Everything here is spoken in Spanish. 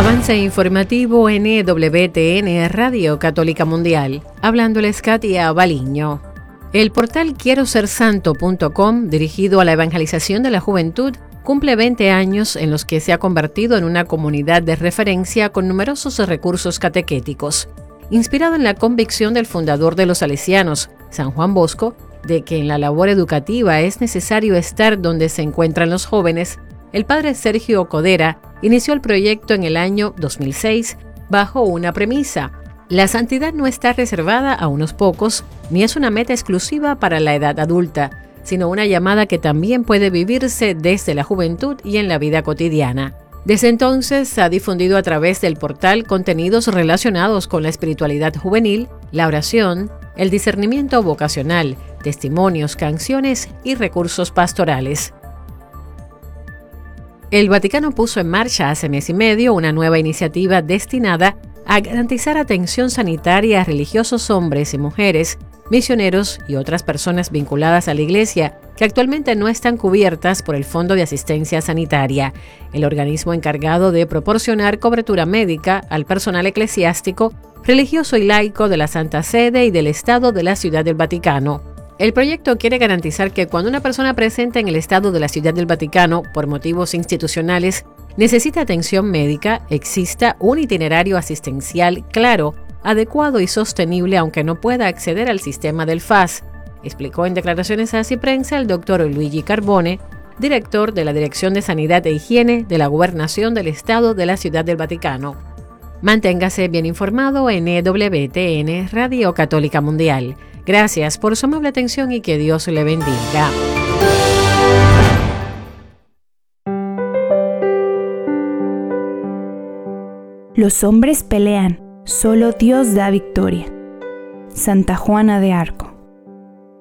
Avance informativo en EWTN Radio Católica Mundial. Hablándoles Katia Baliño. El portal quierosersanto.com, dirigido a la evangelización de la juventud, cumple 20 años en los que se ha convertido en una comunidad de referencia con numerosos recursos catequéticos. Inspirado en la convicción del fundador de los salesianos, San Juan Bosco, de que en la labor educativa es necesario estar donde se encuentran los jóvenes, el padre Sergio Codera inició el proyecto en el año 2006 bajo una premisa: la santidad no está reservada a unos pocos, ni es una meta exclusiva para la edad adulta, sino una llamada que también puede vivirse desde la juventud y en la vida cotidiana. Desde entonces ha difundido a través del portal contenidos relacionados con la espiritualidad juvenil, la oración, el discernimiento vocacional, testimonios, canciones y recursos pastorales. El Vaticano puso en marcha hace mes y medio una nueva iniciativa destinada a garantizar atención sanitaria a religiosos hombres y mujeres, misioneros y otras personas vinculadas a la Iglesia que actualmente no están cubiertas por el Fondo de Asistencia Sanitaria, el organismo encargado de proporcionar cobertura médica al personal eclesiástico, religioso y laico de la Santa Sede y del Estado de la Ciudad del Vaticano. El proyecto quiere garantizar que cuando una persona presente en el Estado de la Ciudad del Vaticano, por motivos institucionales, necesita atención médica, exista un itinerario asistencial claro, adecuado y sostenible aunque no pueda acceder al sistema del FAS, explicó en declaraciones a Ciprensa el doctor Luigi Carbone, director de la Dirección de Sanidad e Higiene de la Gobernación del Estado de la Ciudad del Vaticano. Manténgase bien informado en EWTN Radio Católica Mundial. Gracias por su amable atención y que Dios le bendiga. Los hombres pelean, solo Dios da victoria. Santa Juana de Arco.